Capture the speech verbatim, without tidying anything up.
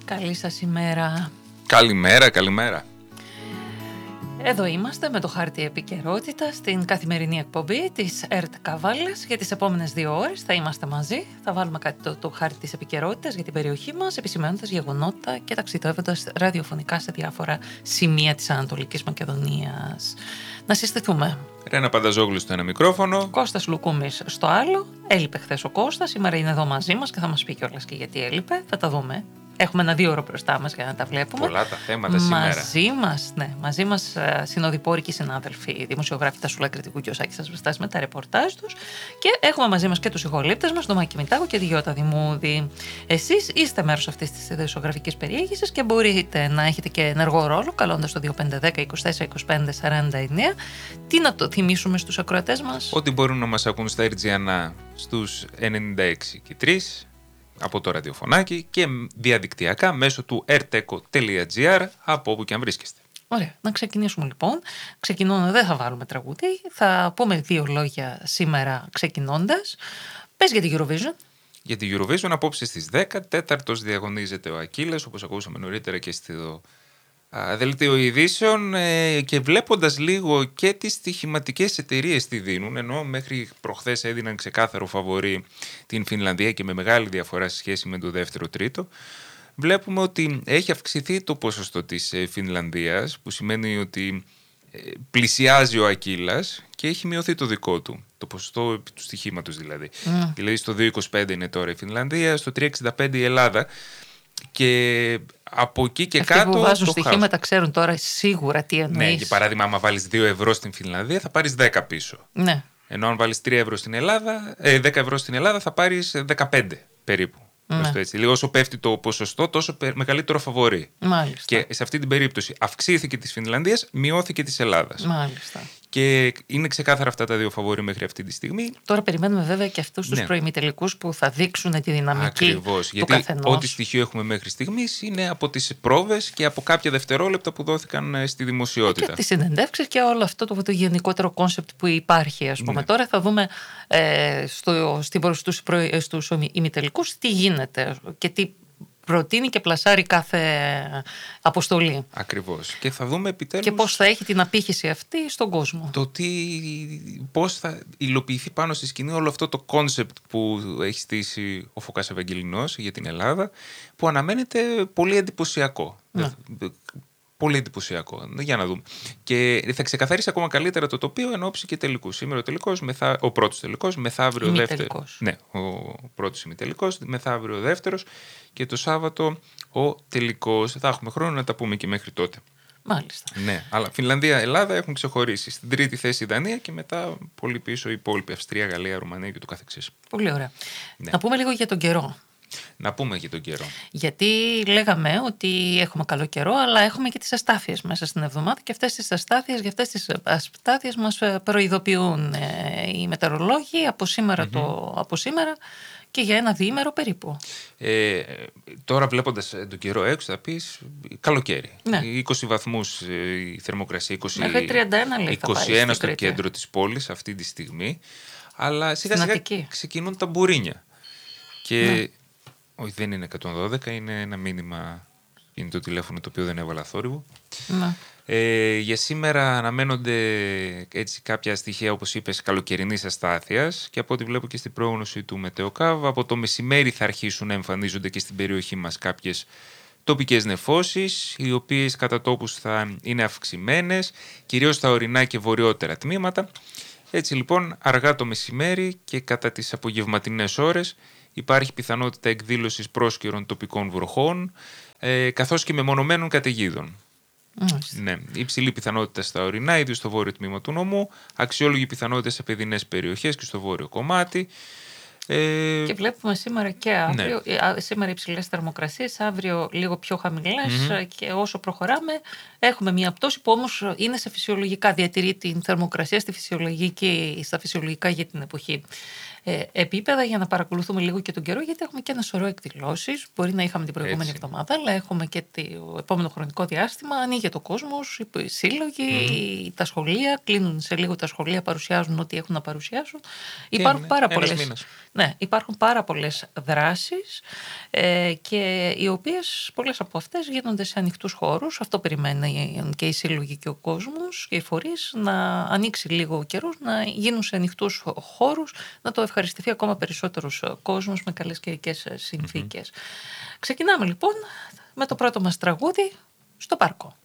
Καλή σας ημέρα. Καλημέρα, καλημέρα. Εδώ είμαστε με το χάρτη επικαιρότητα στην καθημερινή εκπομπή της ΕΡΤ Καβάλας. Για τις επόμενες δύο ώρες θα είμαστε μαζί. Θα βάλουμε κάτι το, το χάρτη της επικαιρότητας για την περιοχή μας, επισημαίνοντας γεγονότα και ταξιδεύοντας ραδιοφωνικά σε διάφορα σημεία της Ανατολικής Μακεδονίας. Να συστηθούμε. Ρένα Πανταζόγλου στο ένα μικρόφωνο. Κώστας Λουκούμης στο άλλο. Έλειπε χθες ο Κώστας, σήμερα είναι εδώ μαζί μας και θα μας πει κιόλας και γιατί έλειπε. Θα τα δούμε. Έχουμε ένα δύο ώρο μπροστά μας για να τα βλέπουμε. Πολλά τα θέματα σήμερα. Μαζί μας, ναι, μαζί μας συνοδοιπόρικοι συνάδελφοι, οι δημοσιογράφοι Τασούλα Κρητικού και ο Σάκης Ασβεστάς με τα ρεπορτάζ τους. Και έχουμε μαζί μας και τους ηχολήπτες μας, τον Μάκη Μητάγο και τη Γιώτα Δημούδη. Εσείς είστε μέρος αυτής της δημοσιογραφικής περιήγησης και μπορείτε να έχετε και ενεργό ρόλο, καλώντας το δύο πέντε δέκα είκοσι τέσσερα είκοσι πέντε σαράντα εννέα. Τι να το θυμίσουμε στους ακροατές μας? Ότι μπορούν να μας ακούν στα Ερτζιανά στους ενενήντα έξι και τρία. Από το ραδιοφωνάκι και διαδικτυακά μέσω του ερτέκο τελεία τζι άρ από όπου και αν βρίσκεστε. Ωραία, να ξεκινήσουμε λοιπόν. Ξεκινώντας, δεν θα βάλουμε τραγούδι, θα πούμε δύο λόγια σήμερα ξεκινώντας. Πες για την Eurovision. Για την Eurovision απόψε στις δέκα, τέταρτος διαγωνίζεται ο Ακύλας, όπως ακούσαμε νωρίτερα και στο δελτίο ειδήσεων, και βλέποντας λίγο και τις στοιχηματικές εταιρείες τι δίνουν, ενώ μέχρι προχθές έδιναν ξεκάθαρο φαβορί την Φινλανδία και με μεγάλη διαφορά σε σχέση με το δεύτερο τρίτο, βλέπουμε ότι έχει αυξηθεί το ποσοστό της Φινλανδίας, που σημαίνει ότι πλησιάζει ο Ακύλας και έχει μειωθεί το δικό του, το ποσοστό του στοιχήματος δηλαδή. Mm. Δηλαδή στο δύο είκοσι πέντε είναι τώρα η Φινλανδία, στο τρία εξήντα πέντε η Ελλάδα. Και από εκεί και αυτοί κάτω. Που βάζουν στοιχήματα ξέρουν τώρα σίγουρα τι εννοείς. Ναι, για παράδειγμα, άμα βάλεις δύο ευρώ στην Φινλανδία θα πάρεις δέκα πίσω. Ναι. Ενώ αν βάλεις τρία ευρώ στην Ελλάδα, ε, δέκα ευρώ στην Ελλάδα θα πάρεις δεκαπέντε περίπου. Ναι. Έτσι. Λίγο όσο πέφτει το ποσοστό, τόσο μεγαλύτερο φαβορί. Μάλιστα. Και σε αυτή την περίπτωση αυξήθηκε της Φινλανδίας, μειώθηκε της Ελλάδας. Μάλιστα. Και είναι ξεκάθαρα αυτά τα δύο φαβορί μέχρι αυτή τη στιγμή. Τώρα περιμένουμε βέβαια και αυτούς τους ναι. προημιτελικούς που θα δείξουν τη δυναμική. Ακριβώς, του γιατί καθενός. ό,τι στοιχείο έχουμε μέχρι στιγμής είναι από τις πρόβες και από κάποια δευτερόλεπτα που δώθηκαν στη δημοσιότητα. Και τις συνεντεύξεις και όλο αυτό το, το γενικότερο κόνσεπτ που υπάρχει, ας πούμε. Ναι. Τώρα θα δούμε ε, στο, στους, προ, στους ημιτελικούς τι γίνεται και τι προτείνει και πλασάρει κάθε αποστολή. Ακριβώς. Και θα δούμε επιτέλους και πώς θα έχει την απήχηση αυτή στον κόσμο. Το τι, πώς θα υλοποιηθεί πάνω στη σκηνή όλο αυτό το κόνσεπτ που έχει στήσει ο Φωκάς Ευαγγελινός για την Ελλάδα, που αναμένεται πολύ εντυπωσιακό. Ναι. Πολύ εντυπωσιακό. Για να δούμε. Και θα ξεκαθαρίσει ακόμα καλύτερα το τοπίο εν ώψη και τελικού. Σήμερα ο τελικός, μεθα... ο πρώτος τελικός, μεθαύριο ο δεύτερος. Ναι, ο πρώτος ημιτελικός, μεθαύριο ο δεύτερος και το Σάββατο ο τελικός. Θα έχουμε χρόνο να τα πούμε και μέχρι τότε. Μάλιστα. Ναι, αλλά Φινλανδία, Ελλάδα έχουν ξεχωρίσει. Στην τρίτη θέση η Δανία και μετά πολύ πίσω οι υπόλοιποι Αυστρία, Γαλλία, Ρουμανία και το καθεξής. Πολύ ωραία. Ναι. Να πούμε λίγο για τον καιρό. Να πούμε για τον καιρό. Γιατί λέγαμε ότι έχουμε καλό καιρό, αλλά έχουμε και τις αστάθειες μέσα στην εβδομάδα και αυτές τις αστάθειες, για αυτές τις αστάθειες μας προειδοποιούν οι μετεωρολόγοι από σήμερα, mm-hmm. το, από σήμερα και για ένα διήμερο περίπου. Ε, τώρα βλέποντας τον καιρό έξω θα πεις καλοκαίρι. Ναι. είκοσι βαθμούς η θερμοκρασία, είκοσι, μέχρι τριάντα ένα λέει, είκοσι ένα στο κέντρο της πόλης αυτή τη στιγμή. Αλλά σιγά σιγά ξεκινούν τα μπουρίνια. Και ναι. Όχι, δεν είναι εκατόν δώδεκα, είναι ένα μήνυμα. Είναι το τηλέφωνο το οποίο δεν έβαλα θόρυβο. Ναι. Ε, για σήμερα αναμένονται έτσι κάποια στοιχεία, όπως είπες, καλοκαιρινής αστάθειας, και από ό,τι βλέπω και στην πρόγνωση του Μετεοκάβ, από το μεσημέρι θα αρχίσουν να εμφανίζονται και στην περιοχή μας κάποιες τοπικές νεφώσεις, οι οποίες κατά τόπους θα είναι αυξημένες, κυρίως στα ορεινά και βορειότερα τμήματα. Έτσι λοιπόν, αργά το μεσημέρι και κατά τις απογευματινές ώρες υπάρχει πιθανότητα εκδήλωσης πρόσκαιρων τοπικών βροχών, ε, καθώς και μεμονωμένων καταιγίδων. Mm. Ναι, υψηλή πιθανότητα στα ορεινά, ιδίως στο βόρειο τμήμα του νομού, αξιόλογη πιθανότητα σε παιδινές περιοχές και στο βόρειο κομμάτι. Ε... Και βλέπουμε σήμερα και αύριο, ναι. σήμερα υψηλές θερμοκρασίες, αύριο λίγο πιο χαμηλές, mm-hmm. και όσο προχωράμε έχουμε μια πτώση που όμως είναι σε φυσιολογικά, διατηρεί την θερμοκρασία στη φυσιολογική, στα φυσιολογικά για την εποχή ε, επίπεδα για να παρακολουθούμε λίγο και τον καιρό, γιατί έχουμε και ένα σωρό εκδηλώσεις. Μπορεί να είχαμε την προηγούμενη Έτσι. εβδομάδα, αλλά έχουμε και το επόμενο χρονικό διάστημα. Ανοίγεται ο κόσμος, οι σύλλογοι, mm. τα σχολεία. Κλείνουν σε λίγο τα σχολεία, παρουσιάζουν ό,τι έχουν να παρουσιάσουν. Υπάρχουν πάρα, πολλές, ναι, υπάρχουν πάρα πολλές δράσεις ε, και οι οποίες πολλές από αυτές γίνονται σε ανοιχτούς χώρους. Αυτό περιμένουν και οι σύλλογοι και ο κόσμος και οι φορείς, να ανοίξει λίγο ο καιρός, να γίνουν σε ανοιχτούς χώρους, να το ευχαριστηθεί ακόμα περισσότερος κόσμος με καλές καιρικές συνθήκες. Mm-hmm. Ξεκινάμε λοιπόν με το πρώτο μας τραγούδι, στο πάρκο.